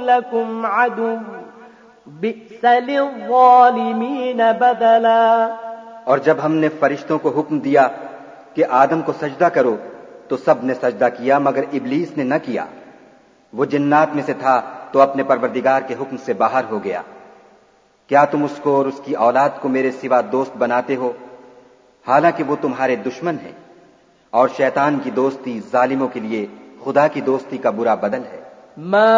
लकुम अदु बि'स लिज़्ज़ालिमीन बदला। और जब हमने फरिश्तों को हुक्म दिया कि आदम को सजदा करो तो सब ने सजदा किया मगर इब्लीस ने न किया। वो जिन्नात में से था तो अपने परवरदिगार के हुक्म से बाहर हो गया। क्या तुम उसको और उसकी औलाद को मेरे सिवा दोस्त बनाते हो, हालांकि वो तुम्हारे दुश्मन हैं। और शैतान की दोस्ती जालिमों के लिए खुदा की दोस्ती का बुरा बदल है।